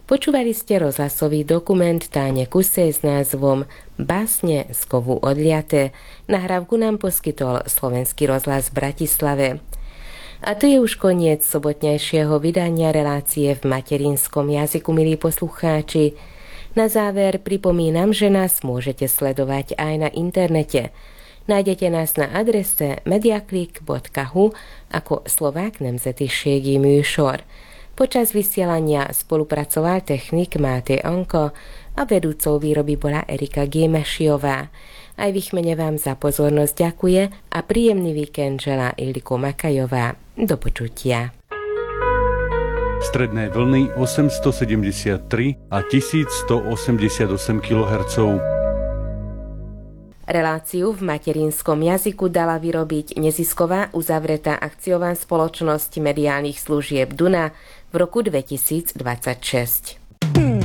Počúvali ste rozhlasový dokument Táne Kusej s názvom Básne z kovu odliaté. Nahrávku nám poskytol Slovenský rozhlas v Bratislave. A to je už koniec sobotnejšieho vydania relácie v materinskom jazyku, milí poslucháči. Na záver pripomínam, že nás môžete sledovať aj na internete. Nájdete nás na adrese mediaklik.hu ako Slovák nemzetiségi műsor. Počas vysielania spolupracoval technik Máté Anko a vedúcou výroby bola Erika Gémešiová. Aj v ich mene vám za pozornosť ďakuje a príjemný víkend želá Ildiko Makajová. Do počutia. Stredné vlny 873 a 1188 kHz. Reláciu v materinskom jazyku dala vyrobiť nezisková uzavretá akciová spoločnosť mediálnych služieb Duna v roku 2026.